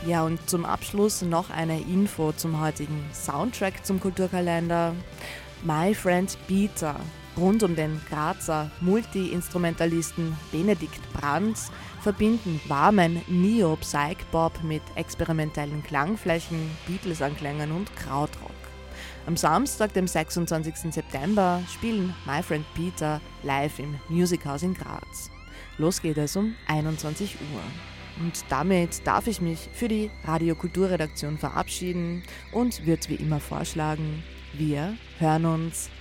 Ja, und zum Abschluss noch eine Info zum heutigen Soundtrack zum Kulturkalender. My Friend Peter. Rund um den Grazer Multi-Instrumentalisten Benedikt Brands verbinden warmen Neo-Psych-Pop mit experimentellen Klangflächen, Beatles-Anklängen und Krautrock. Am Samstag, dem 26. September, spielen My Friend Peter live im Music House in Graz. Los geht es um 21 Uhr. Und damit darf ich mich für die Radio-Kulturredaktion verabschieden und würde wie immer vorschlagen, wir hören uns